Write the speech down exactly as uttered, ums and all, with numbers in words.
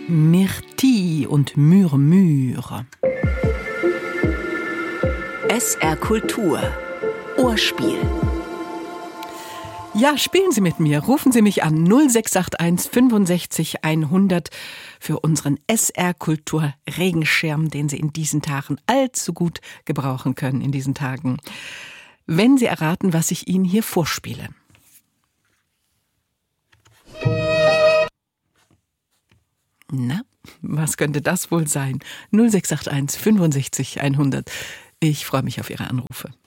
Myrtille und Murmure. S R Kultur. Ohrspiel. Ja, spielen Sie mit mir. Rufen Sie mich an null sechs acht eins fünfundsechzig hundert für unseren S R Kultur Regenschirm, den Sie in diesen Tagen allzu gut gebrauchen können in diesen Tagen. Wenn Sie erraten, was ich Ihnen hier vorspiele. Na, was könnte das wohl sein? null sechs acht eins fünfundsechzig hundert. Ich freue mich auf Ihre Anrufe.